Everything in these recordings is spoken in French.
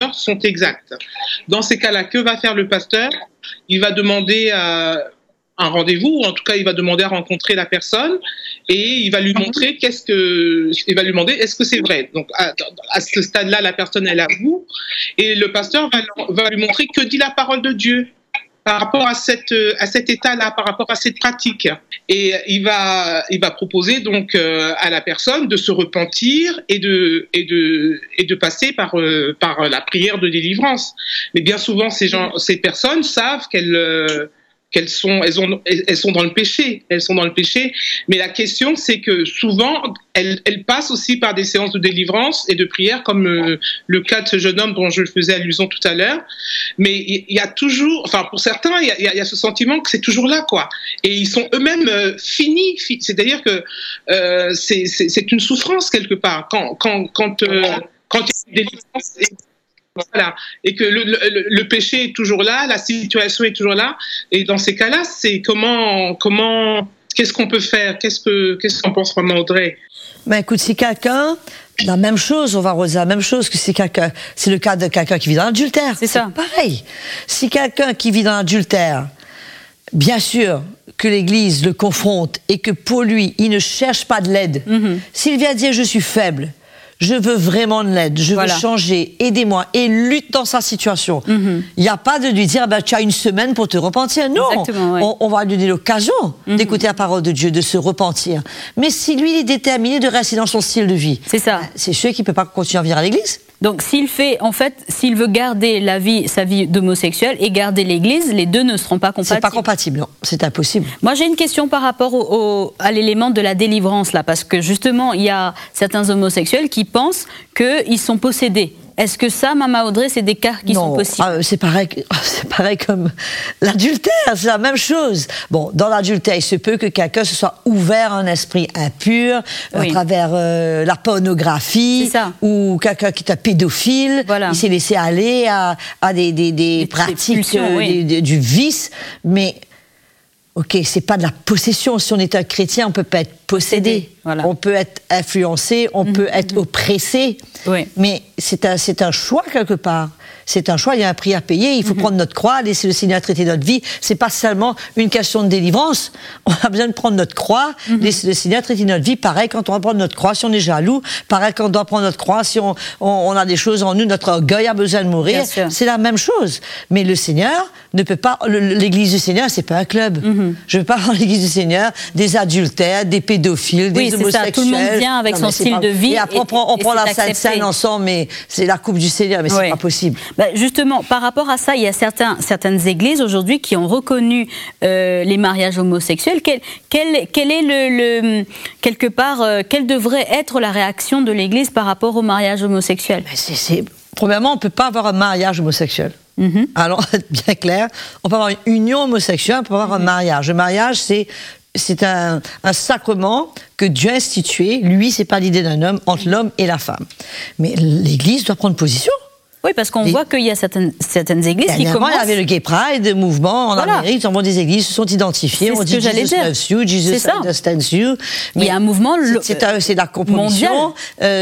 pasteur sont exactes. Dans ces cas-là, que va faire le pasteur? Il va demander un rendez-vous, ou en tout cas, il va demander à rencontrer la personne et il va lui montrer il va lui demander est-ce que c'est vrai. Donc, à ce stade-là, la personne, elle avoue et le pasteur va lui montrer que dit la parole de Dieu par rapport à cet état-là, par rapport à cette pratique. Et il va proposer donc à la personne de se repentir et de passer par la prière de délivrance. Mais bien souvent, ces personnes savent elles sont dans le péché. Elles sont dans le péché. Mais la question, c'est que souvent, elles passent aussi par des séances de délivrance et de prière, comme le cas de ce jeune homme dont je faisais allusion tout à l'heure. Mais il y a toujours, enfin, pour certains, il y a ce sentiment que c'est toujours là, quoi. Et ils sont eux-mêmes finis. C'est-à-dire que c'est une souffrance quelque part. Quand il y a une délivrance. Voilà, et que le péché est toujours là, la situation est toujours là, et dans ces cas-là, c'est qu'est-ce qu'on peut faire? Qu'est-ce qu'en pense Maman Audrey? Ben écoute, si quelqu'un, la même chose, on va reposer la même chose que c'est le cas de quelqu'un qui vit dans l'adultère. C'est ça. Pareil. Si quelqu'un qui vit dans l'adultère, bien sûr que l'Église le confronte et que pour lui, il ne cherche pas de l'aide. S'il vient dire je suis faible, je veux vraiment de l'aide, je veux changer, aidez-moi, et lutte dans sa situation. Il n'y a pas de lui dire, tu as une semaine pour te repentir. Non, on va lui donner l'occasion d'écouter la parole de Dieu, de se repentir. Mais si lui, il est déterminé de rester dans son style de vie, c'est sûr qu'il ne peut pas continuer à venir à l'église. Donc s'il veut garder sa vie d'homosexuel et garder l'église, les deux ne seront pas compatibles. C'est pas compatible, non, c'est impossible. Moi j'ai une question par rapport à l'élément de la délivrance là, parce que justement il y a certains homosexuels qui pensent qu'ils sont possédés. Est-ce que ça, Maman Audrey, c'est des cas qui sont possibles? C'est pareil comme l'adultère, c'est la même chose. Bon, dans l'adultère, il se peut que quelqu'un se soit ouvert à un esprit impur à travers la pornographie, ou quelqu'un qui est un pédophile, il s'est laissé aller à des pratiques du vice, mais... Ok, c'est pas de la possession. Si on est un chrétien, on peut pas être possédé. On peut être influencé, on peut être oppressé. Mais c'est un choix quelque part. C'est un choix, il y a un prix à payer. Il faut prendre notre croix, laisser le Seigneur traiter notre vie. C'est pas seulement une question de délivrance. On a besoin de prendre notre croix, laisser le Seigneur traiter notre vie. Pareil quand on va prendre notre croix, si on est jaloux. Pareil quand on doit prendre notre croix, si on a des choses en nous, notre orgueil a besoin de mourir. C'est la même chose. Mais le Seigneur ne peut pas. L'Église du Seigneur, c'est pas un club. Je veux pas voir l'Église du Seigneur des adultères, des pédophiles, des homosexuels. Tout le monde vient avec son style de vie. Et après, on prend la Sainte Seine ensemble, mais c'est la coupe du Seigneur, mais c'est pas possible. Justement, par rapport à ça, il y a certaines églises aujourd'hui qui ont reconnu les mariages homosexuels. Quelle est quelque part, quelle devrait être la réaction de l'Église par rapport au mariage homosexuel? Premièrement, on ne peut pas avoir un mariage homosexuel. Alors, bien clair, on peut avoir une union homosexuelle, on peut avoir un mariage. Le mariage, c'est un sacrement que Dieu a institué. Lui, c'est pas l'idée d'un homme, entre l'homme et la femme. Mais l'Église doit prendre position. Oui, parce qu'on voit qu'il y a certaines églises qui commencent... Il y avait le Gay Pride, le mouvement en Amérique, des églises se sont identifiées, on dit Jesus loves you, Jesus understands you. Mais il y a un mouvement c'est la compromission,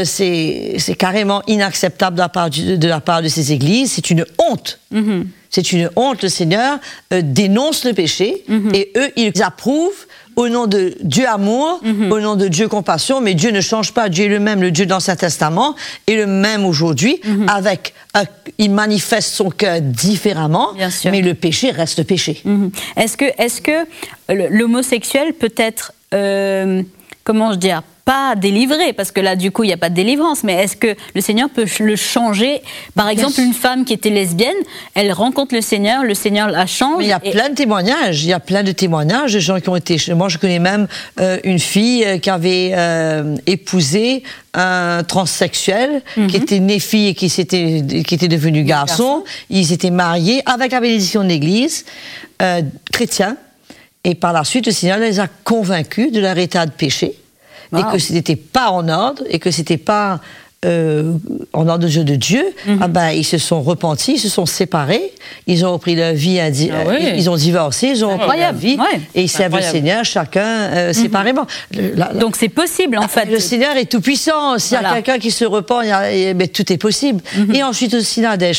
c'est carrément inacceptable de la part de ces églises, c'est une honte. C'est une honte, le Seigneur dénonce le péché, et eux, ils approuvent au nom de Dieu amour, au nom de Dieu compassion, mais Dieu ne change pas, Dieu est le même, le Dieu de l'Ancien Testament est le même aujourd'hui, il manifeste son cœur différemment, mais le péché reste le péché. Est-ce que l'homosexuel peut être, comment je dirais, pas délivré, parce que là, du coup, il n'y a pas de délivrance, mais est-ce que le Seigneur peut le changer? Par exemple, une femme qui était lesbienne, elle rencontre le Seigneur la change. Mais il y a plein de témoignages, de gens qui ont été... Moi, je connais même une fille qui avait épousé un transsexuel, qui était né fille et qui était devenu garçon. Ils étaient mariés avec la bénédiction de l'Église, chrétien, et par la suite, le Seigneur les a convaincus de leur état de péché. Et que ce n'était pas en ordre, et que ce n'était pas en ordre de Dieu, ils se sont repentis, ils se sont séparés, ils ont repris leur vie, ils ont divorcé, ils ont repris leur vie, et ils servent le Seigneur, chacun séparément. Donc c'est possible, en fait. Le Seigneur est tout-puissant, s'il y a quelqu'un qui se repent, tout est possible. Et ensuite aussi, Nadège,